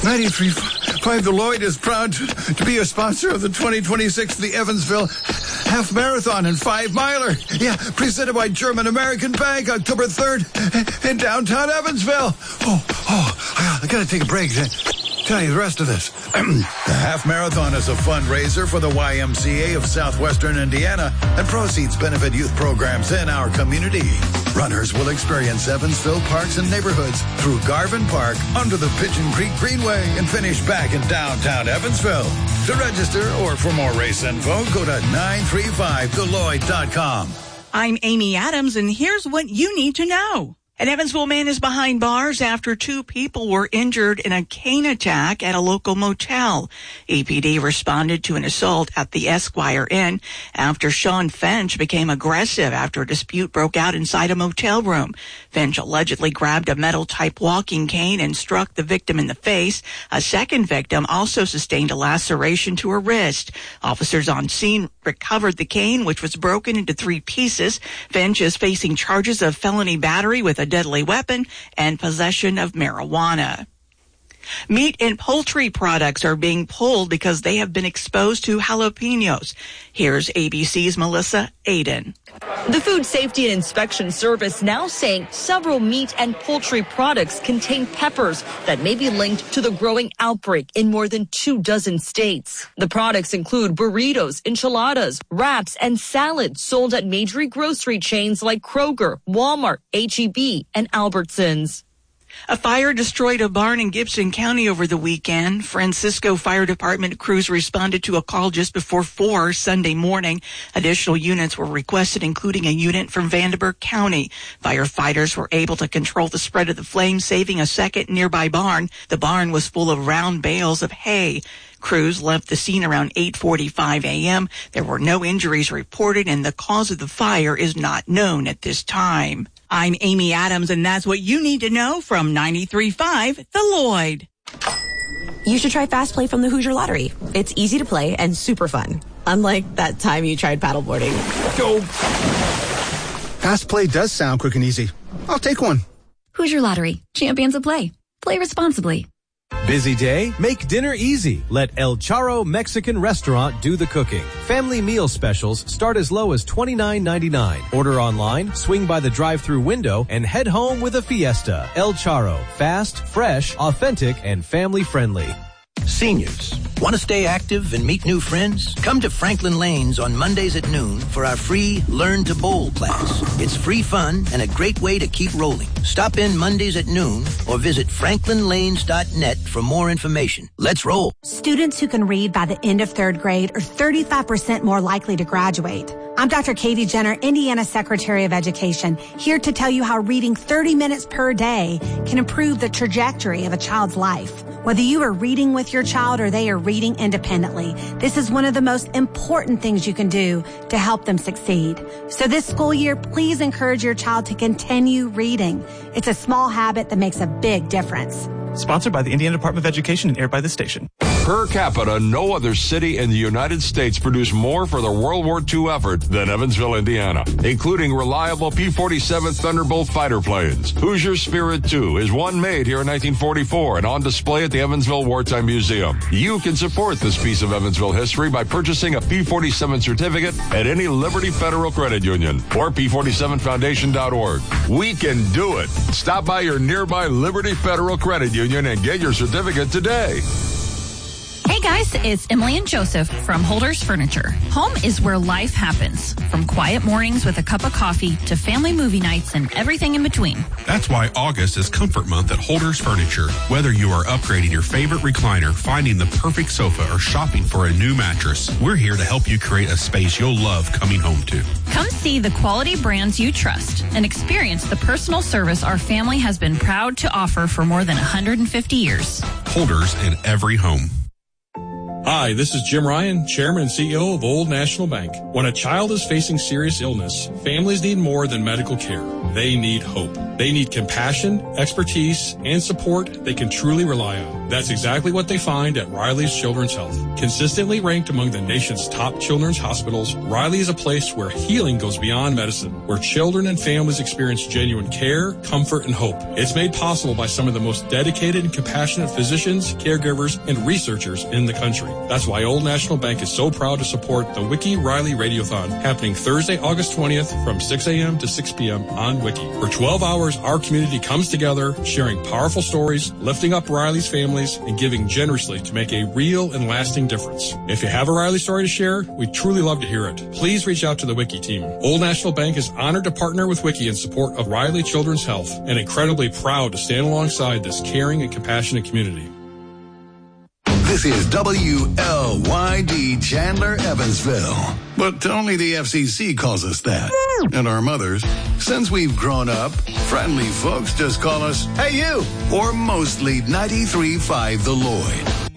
93.5 The Lloyd is proud to be a sponsor of the 2026 The Evansville Half Marathon and 5 Miler. Yeah, presented by German American Bank, October 3rd in downtown Evansville. I gotta take a break. Tell you the rest of this. The Half Marathon is a fundraiser for the YMCA of Southwestern Indiana, and proceeds benefit youth programs in our community. Runners will experience Evansville parks and neighborhoods through Garvin Park, under the Pigeon Creek Greenway, and finish back in downtown Evansville. To register or for more race info, go to 935thelloyd.com. I'm Amy Adams, and here's what you need to know. An Evansville man is behind bars after 2 people were injured in a cane attack at a local motel. EPD responded to an assault at the Esquire Inn after Sean Finch became aggressive after a dispute broke out inside a motel room. Finch allegedly grabbed a metal-type walking cane and struck the victim in the face. A second victim also sustained a laceration to her wrist. Officers on scene recovered the cane, which was broken into 3 pieces. Finch is facing charges of felony battery with a deadly weapon and possession of marijuana. Meat and poultry products are being pulled because they have been exposed to jalapenos. Here's ABC's Melissa Aden. The Food Safety and Inspection Service now saying several meat and poultry products contain peppers that may be linked to the growing outbreak in more than 24 states. The products include burritos, enchiladas, wraps, and salads sold at major grocery chains like Kroger, Walmart, H-E-B, and Albertsons. A fire destroyed a barn in Gibson County over the weekend. Francisco Fire Department crews responded to a call just before 4 Sunday morning. Additional units were requested, including a unit from Vanderburgh County. Firefighters were able to control the spread of the flames, saving a second nearby barn. The barn was full of round bales of hay. Crews left the scene around 8:45 a.m. There were no injuries reported, and the cause of the fire is not known at this time. I'm Amy Adams, and that's what you need to know from 93.5 The Lloyd. You should try Fast Play from the Hoosier Lottery. It's easy to play and super fun. Unlike that time you tried paddleboarding. Go! Fast Play does sound quick and easy. I'll take one. Hoosier Lottery. Champions of play. Play responsibly. Busy day? Make dinner easy. Let El Charro Mexican Restaurant do the cooking. Family meal specials start as low as $29.99. Order online, swing by the drive-thru window, and head home with a fiesta. El Charro. Fast, fresh, authentic, and family-friendly. Seniors, want to stay active and meet new friends? Come to Franklin Lanes on Mondays at noon for our free Learn to Bowl class. It's free fun and a great way to keep rolling. Stop in Mondays at noon or visit franklinlanes.net for more information. Let's roll. Students who can read by the end of 3rd grade are 35% more likely to graduate. I'm Dr. Katie Jenner, Indiana Secretary of Education, here to tell you how reading 30 minutes per day can improve the trajectory of a child's life. Whether you are reading with your child or they are reading independently, this is one of the most important things you can do to help them succeed. So this school year, please encourage your child to continue reading. It's a small habit that makes a big difference. Sponsored by the Indiana Department of Education and aired by the station. Per capita, no other city in the United States produced more for the World War II effort than Evansville, Indiana, including reliable P-47 Thunderbolt fighter planes. Hoosier Spirit II is one made here in 1944 and on display at the Evansville Wartime Museum. You can support this piece of Evansville history by purchasing a P-47 certificate at any Liberty Federal Credit Union or P47Foundation.org. We can do it. Stop by your nearby Liberty Federal Credit Union and get your certificate today. Hey guys, it's Emily and Joseph from Holders Furniture. Home is where life happens. From quiet mornings with a cup of coffee to family movie nights and everything in between. That's why August is Comfort Month at Holders Furniture. Whether you are upgrading your favorite recliner, finding the perfect sofa, or shopping for a new mattress, we're here to help you create a space you'll love coming home to. Come see the quality brands you trust and experience the personal service our family has been proud to offer for more than 150 years. Holders in every home. Hi, this is Jim Ryan, Chairman and CEO of Old National Bank. When a child is facing serious illness, families need more than medical care. they need hope. They need compassion, expertise, and support they can truly rely on. That's exactly what they find at Riley's Children's Health. Consistently ranked among the nation's top children's hospitals, Riley is a place where healing goes beyond medicine, where children and families experience genuine care, comfort, and hope. It's made possible by some of the most dedicated and compassionate physicians, caregivers, and researchers in the country. That's why Old National Bank is so proud to support the Wiki Riley Radiothon, happening Thursday, August 20th from 6 a.m. to 6 p.m. on Wiki. For 12 hours, our community comes together, sharing powerful stories, lifting up Riley's families, and giving generously to make a real and lasting difference. If you have a Riley story to share, we'd truly love to hear it. Please reach out to the Wiki team. Old National Bank is honored to partner with Wiki in support of Riley Children's Health and incredibly proud to stand alongside this caring and compassionate community. This is WLYD Chandler, Evansville. But only the FCC calls us that. And our mothers. Since we've grown up, friendly folks just call us, "Hey, you!" Or mostly 93.5 The Lloyd.